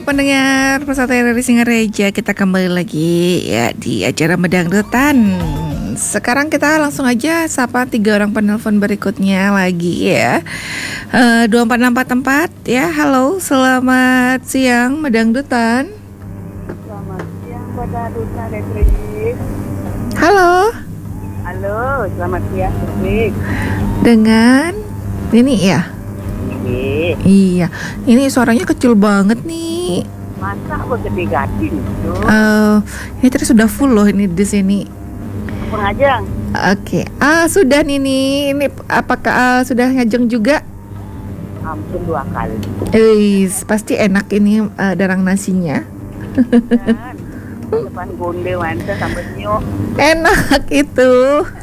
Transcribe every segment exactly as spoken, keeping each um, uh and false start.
pendengar Pesantren dari Singareja, kita kembali lagi ya di acara Medangdutan. Sekarang kita langsung aja sapa tiga orang penelpon berikutnya lagi ya. uh, dua empat enam empat empat ya. Halo, selamat siang Medangdutan. Selamat siang Medangdutan Retrik. Halo. Halo, selamat siang Retrik. Dengan ini ya. Iya. Iya, ini suaranya kecil banget nih. Masa begede gading tuh? Uh, ini tadi sudah full loh ini di sini. Pengajang. Oke, ah sudah nih nih. Ini apakah ah, sudah ngajeng juga? Hampir dua kali. Eh, pasti enak ini uh, darang nasinya. Dan depan gonde mantap sampai nyok. Enak itu.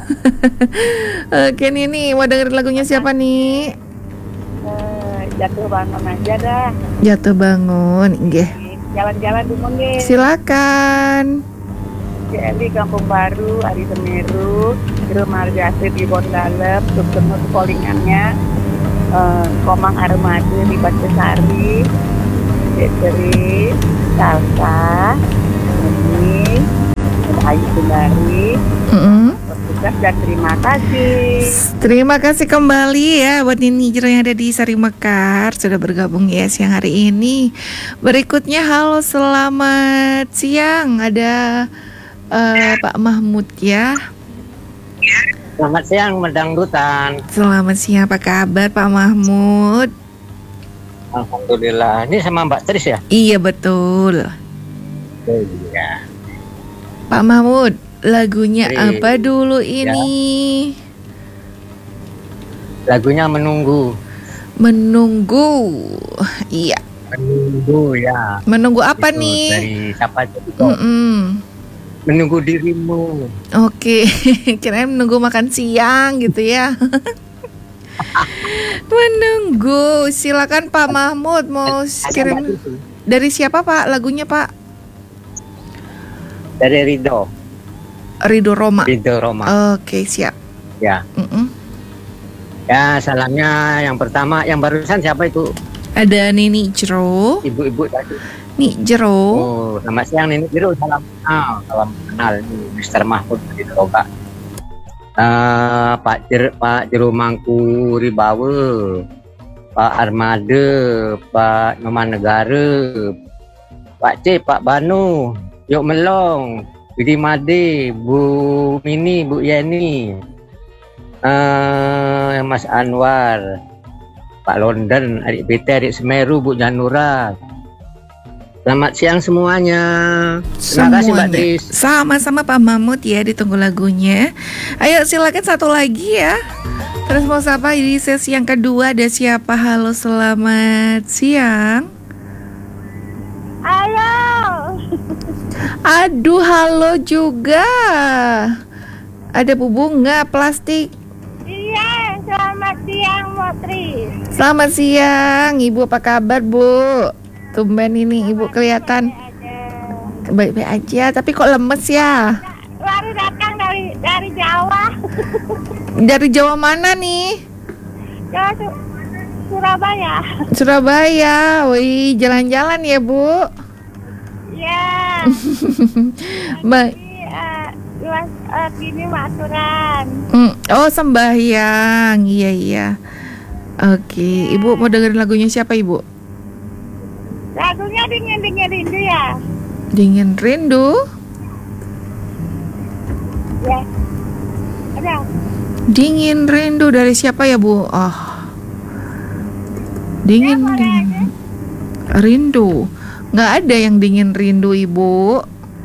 Oke nih nih, mau dengerin lagunya siapa nih? Uh, jatuh bangun aja dah. Jatuh bangun, nggih. Jalan-jalan dulu nggih. Silakan. Jadi Kampung Baru, Ari Semeru, Rumah Arjasir di Bondalep, Subsumur Kolingannya, uh, Komang Armada di Bacesari, Jeteri, Salsa, ini, Ayu Sundari, Mm-hmm. Bertugas dan terima kasih. Terima kasih kembali ya buat Nini Jero yang ada di Sari Mekar sudah bergabung ya siang hari ini. Berikutnya halo selamat siang ada uh, Pak Mahmud ya. Selamat siang Medangdutan. Selamat siang, apa kabar Pak Mahmud? Alhamdulillah. Ini sama Mbak Tris ya? Iya betul. Oh, iya. Pak Mahmud, lagunya Tris. apa dulu ini? Lagunya Menunggu. Menunggu. Iya. Menunggu ya. Menunggu apa Itu nih? Dari siapa itu? Mm-mm. Menunggu dirimu. Oke, kirain menunggu makan siang gitu ya. Menunggu. Silakan Pak Mahmud mau Ada kirim Mbak Tris? dari siapa Pak lagunya Pak? Dari Ridho. Ridho Roma. Ridho Roma. Oke, siap. Ya. Mm-mm. Ya, salamnya yang pertama, yang barusan siapa itu? Ada Nini Jero. Ibu-ibu tadi. Nih Jero. Oh, selamat siang Nini Jero. Salam kenal, salam kenal nih Mister Mahmud dari Toba. Uh, Pak Jer Pak Jero Mangku Ribawe, Pak Armada, Pak Noman Negara, Pak C, Pak Banu, Yok Melong, Bidi Made, Bu Mini, Bu Yani, uh, Mas Anwar, Pak London, adik B T, adik Semeru, Bu Janura. Selamat siang semuanya. Terima kasih Mbak Tris. Sama-sama Pak Mahmud ya, ditunggu lagunya. Ayo silakan satu lagi ya. Terus mau sapa di sesi yang kedua ada siapa? Halo selamat siang. Halo. Aduh halo juga. Ada Bu Bunga plastik. Iya, selamat siang Motri. Selamat siang Ibu, apa kabar Bu? Tumben ini Ibu kelihatan baik-baik aja, tapi kok lemes ya? Baru datang dari dari Jawa. Dari Jawa mana nih? Jawa Su- Surabaya. Surabaya. Wih, jalan-jalan ya Bu. Ya. Baik. Ini uh, luas uh, gini maturan. Mm, oh sembahyang, iya iya. Oke, Ibu mau dengerin lagunya siapa Ibu? Lagunya dingin-dingin rindu ya. Dingin Rindu. Ya. Ada. Dingin Rindu dari siapa ya Bu? Oh, Dingin Ya, boleh Dingin Rindu. Nggak ada yang Dingin Rindu Ibu.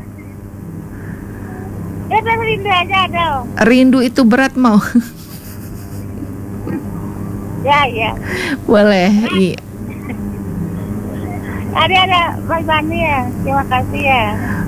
Itu rindu aja dong. Rindu itu berat mau. Ya ya. Boleh. Iya. Tadi ada Mas Bani ya. Terima kasih ya.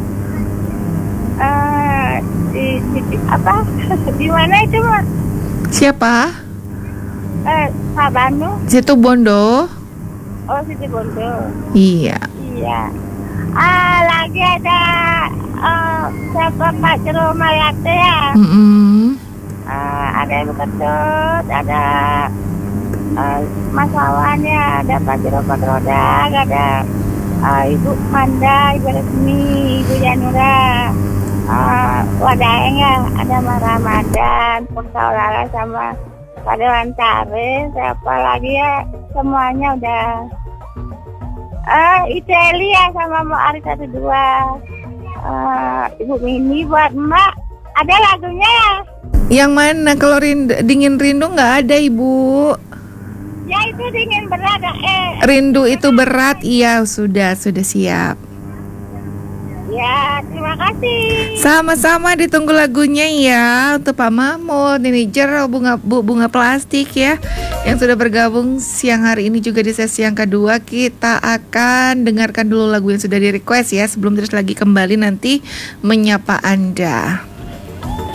Eh di, di, di apa? Di mana itu Mas? Siapa? Eh Pak Banu. Situ Bondo. Oh Siti Bondo. Iya. Iya. Ah lagi ada uh, siapa Pak Jero Mayate ya. Mm-mm. Uh, ada Ibu Ketut, ada uh, Mas Wawan ya, ada Pak Jero Kodrodak, ada uh, Ibu Manda, Ibu Resmi, Ibu Yanura, uh, Wadaeng ya, ada Mas Ramadan, Pursaulala sama Pak Dewan Tare, siapa lagi ya, semuanya udah. Uh, Iteli ya sama Mbak Ari satu dua, uh, Ibu Mini buat Mbak, ada lagunya ya? Yang mana? Kalau rindu, dingin rindu nggak ada, Ibu. Ya itu dingin berat eh. Rindu itu berat, iya sudah sudah siap. Ya terima kasih. Sama-sama, ditunggu lagunya ya untuk Pak Mahmud, manajer bunga bu, bunga plastik ya, yang sudah bergabung siang hari ini juga di sesi yang kedua. Kita akan dengarkan dulu lagu yang sudah di request ya, sebelum terus lagi kembali nanti menyapa Anda.